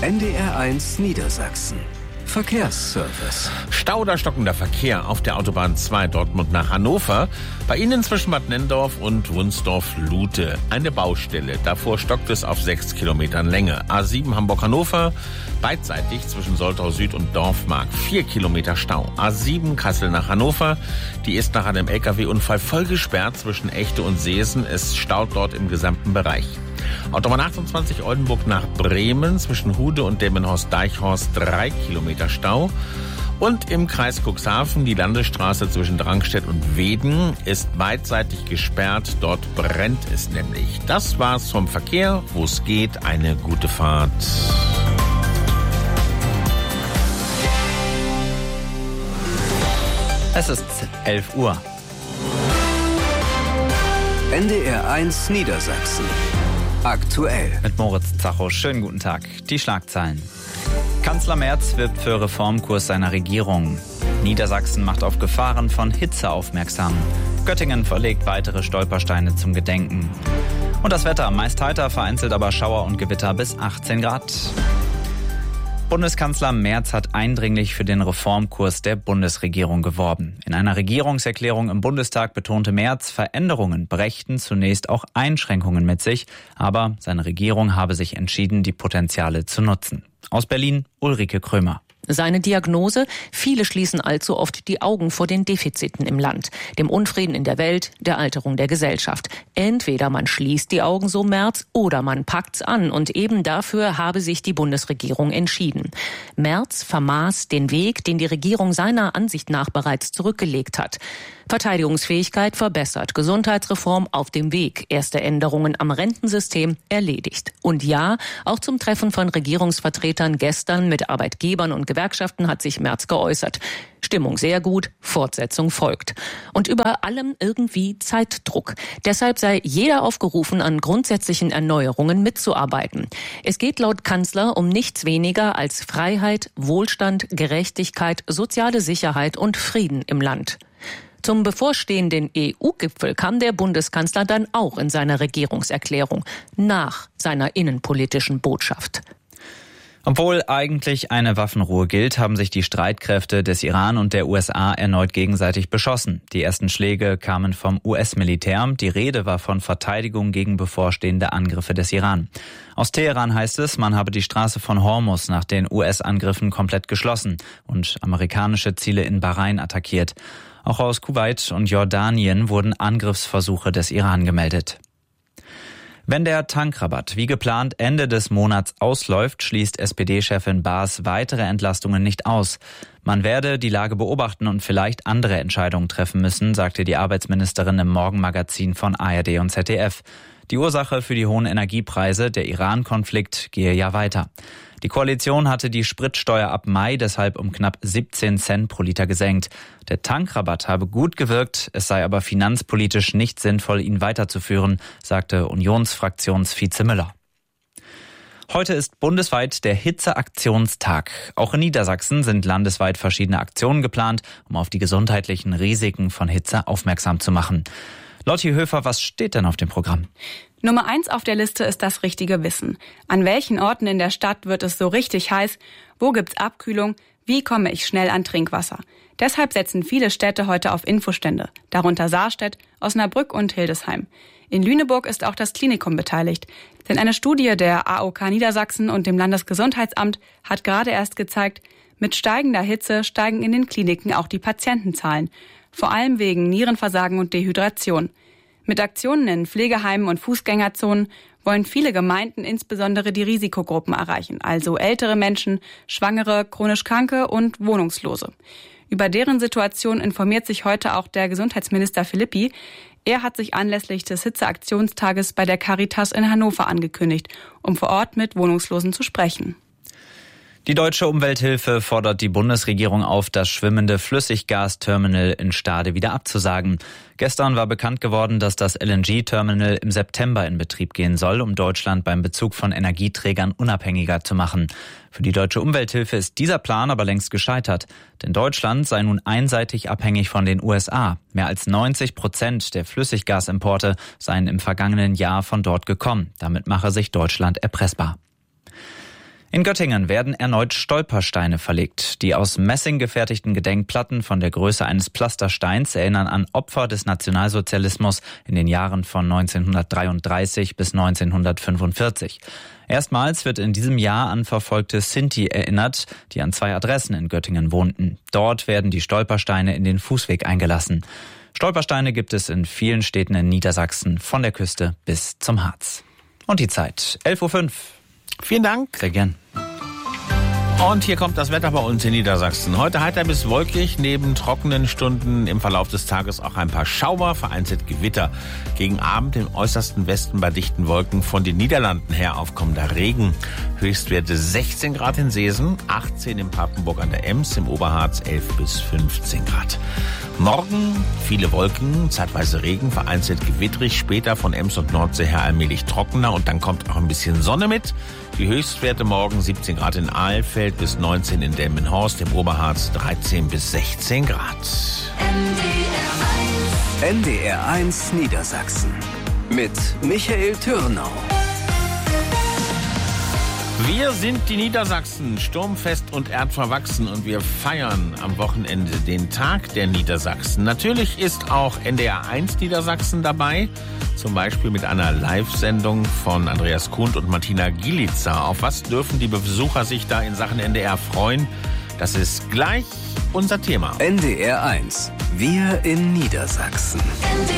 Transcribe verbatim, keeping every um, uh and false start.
N D R eins Niedersachsen. Verkehrsservice. Stau oder stockender Verkehr auf der Autobahn zwei Dortmund nach Hannover. Bei Ihnen zwischen Bad Nenndorf und Wunsdorf-Lute. Eine Baustelle. Davor stockt es auf sechs Kilometern Länge. A sieben Hamburg-Hannover. Beidseitig zwischen Soltau Süd und Dorfmark. Vier Kilometer Stau. A sieben Kassel nach Hannover. Die ist nach einem L K W-Unfall voll gesperrt zwischen Echte und Seesen. Es staut dort im gesamten Bereich. Autobahn achtundzwanzig Oldenburg nach Bremen zwischen Hude und Delmenhorst-Deichhorst drei Kilometer Stau. Und im Kreis Cuxhaven die Landesstraße zwischen Drangstedt und Weeden ist beidseitig gesperrt. Dort brennt es nämlich. Das war's vom Verkehr. Wo es geht, eine gute Fahrt. Es ist elf Uhr. N D R eins Niedersachsen. Aktuell. Mit Moritz Zacho. Schönen guten Tag. Die Schlagzeilen. Kanzler Merz wirbt für Reformkurs seiner Regierung. Niedersachsen macht auf Gefahren von Hitze aufmerksam. Göttingen verlegt weitere Stolpersteine zum Gedenken. Und das Wetter meist heiter, vereinzelt aber Schauer und Gewitter bis achtzehn Grad. Bundeskanzler Merz hat eindringlich für den Reformkurs der Bundesregierung geworben. In einer Regierungserklärung im Bundestag betonte Merz, Veränderungen brächten zunächst auch Einschränkungen mit sich, aber seine Regierung habe sich entschieden, die Potenziale zu nutzen. Aus Berlin, Ulrike Krömer. Seine Diagnose: Viele schließen allzu oft die Augen vor den Defiziten im Land, dem Unfrieden in der Welt, der Alterung der Gesellschaft. Entweder man schließt die Augen, so Merz, oder man packt's an. Und eben dafür habe sich die Bundesregierung entschieden. Merz vermaß den Weg, den die Regierung seiner Ansicht nach bereits zurückgelegt hat. Verteidigungsfähigkeit verbessert, Gesundheitsreform auf dem Weg, erste Änderungen am Rentensystem erledigt. Und ja, auch zum Treffen von Regierungsvertretern gestern mit Arbeitgebern und Gewerkschaften hat sich Merz geäußert. Stimmung sehr gut, Fortsetzung folgt. Und über allem irgendwie Zeitdruck. Deshalb sei jeder aufgerufen, an grundsätzlichen Erneuerungen mitzuarbeiten. Es geht laut Kanzler um nichts weniger als Freiheit, Wohlstand, Gerechtigkeit, soziale Sicherheit und Frieden im Land. Zum bevorstehenden E U-Gipfel kam der Bundeskanzler dann auch in seiner Regierungserklärung nach seiner innenpolitischen Botschaft. Obwohl eigentlich eine Waffenruhe gilt, haben sich die Streitkräfte des Iran und der U S A erneut gegenseitig beschossen. Die ersten Schläge kamen vom U S-Militär. Die Rede war von Verteidigung gegen bevorstehende Angriffe des Iran. Aus Teheran heißt es, man habe die Straße von Hormuz nach den U S-Angriffen komplett geschlossen und amerikanische Ziele in Bahrain attackiert. Auch aus Kuwait und Jordanien wurden Angriffsversuche des Iran gemeldet. Wenn der Tankrabatt wie geplant Ende des Monats ausläuft, schließt S P D-Chefin Baas weitere Entlastungen nicht aus. Man werde die Lage beobachten und vielleicht andere Entscheidungen treffen müssen, sagte die Arbeitsministerin im Morgenmagazin von A R D und Z D F. Die Ursache für die hohen Energiepreise, der Iran-Konflikt, gehe ja weiter. Die Koalition hatte die Spritsteuer ab Mai deshalb um knapp siebzehn Cent pro Liter gesenkt. Der Tankrabatt habe gut gewirkt, es sei aber finanzpolitisch nicht sinnvoll, ihn weiterzuführen, sagte Unionsfraktionsvize Müller. Heute ist bundesweit der Hitzeaktionstag. Auch in Niedersachsen sind landesweit verschiedene Aktionen geplant, um auf die gesundheitlichen Risiken von Hitze aufmerksam zu machen. Lotti Höfer, was steht denn auf dem Programm? Nummer eins auf der Liste ist das richtige Wissen. An welchen Orten in der Stadt wird es so richtig heiß? Wo gibt's Abkühlung? Wie komme ich schnell an Trinkwasser? Deshalb setzen viele Städte heute auf Infostände, darunter Saarstedt, Osnabrück und Hildesheim. In Lüneburg ist auch das Klinikum beteiligt, denn eine Studie der A O K Niedersachsen und dem Landesgesundheitsamt hat gerade erst gezeigt, mit steigender Hitze steigen in den Kliniken auch die Patientenzahlen, vor allem wegen Nierenversagen und Dehydration. Mit Aktionen in Pflegeheimen und Fußgängerzonen wollen viele Gemeinden insbesondere die Risikogruppen erreichen, also ältere Menschen, Schwangere, chronisch Kranke und Wohnungslose. Über deren Situation informiert sich heute auch der Gesundheitsminister Philippi. Er hat sich anlässlich des Hitzeaktionstages bei der Caritas in Hannover angekündigt, um vor Ort mit Wohnungslosen zu sprechen. Die Deutsche Umwelthilfe fordert die Bundesregierung auf, das schwimmende Flüssiggasterminal in Stade wieder abzusagen. Gestern war bekannt geworden, dass das L N G-Terminal im September in Betrieb gehen soll, um Deutschland beim Bezug von Energieträgern unabhängiger zu machen. Für die Deutsche Umwelthilfe ist dieser Plan aber längst gescheitert. Denn Deutschland sei nun einseitig abhängig von den U S A. Mehr als neunzig Prozent der Flüssiggasimporte seien im vergangenen Jahr von dort gekommen. Damit mache sich Deutschland erpressbar. In Göttingen werden erneut Stolpersteine verlegt. Die aus Messing gefertigten Gedenkplatten von der Größe eines Pflastersteins erinnern an Opfer des Nationalsozialismus in den Jahren von neunzehnhundertdreiunddreißig bis neunzehnhundertfünfundvierzig. Erstmals wird in diesem Jahr an verfolgte Sinti erinnert, die an zwei Adressen in Göttingen wohnten. Dort werden die Stolpersteine in den Fußweg eingelassen. Stolpersteine gibt es in vielen Städten in Niedersachsen, von der Küste bis zum Harz. Und die Zeit, elf Uhr fünf. Vielen Dank. Sehr gern. Und hier kommt das Wetter bei uns in Niedersachsen. Heute heiter bis wolkig, neben trockenen Stunden im Verlauf des Tages auch ein paar Schauer, vereinzelt Gewitter. Gegen Abend im äußersten Westen bei dichten Wolken von den Niederlanden her aufkommender Regen. Höchstwerte sechzehn Grad in Seesen, achtzehn in Papenburg an der Ems, im Oberharz elf bis fünfzehn Grad. Morgen viele Wolken, zeitweise Regen, vereinzelt gewittrig, später von Ems und Nordsee her allmählich trockener und dann kommt auch ein bisschen Sonne mit. Die Höchstwerte morgen siebzehn Grad in Alfeld bis neunzehn in Delmenhorst, im Oberharz dreizehn bis sechzehn Grad. N D R eins Niedersachsen mit Michael Türnau. Wir sind die Niedersachsen, sturmfest und erdverwachsen und wir feiern am Wochenende den Tag der Niedersachsen. Natürlich ist auch N D R eins Niedersachsen dabei, zum Beispiel mit einer Live-Sendung von Andreas Kuhn und Martina Gielitzer. Auf was dürfen die Besucher sich da in Sachen N D R freuen? Das ist gleich unser Thema. N D R eins, wir in Niedersachsen.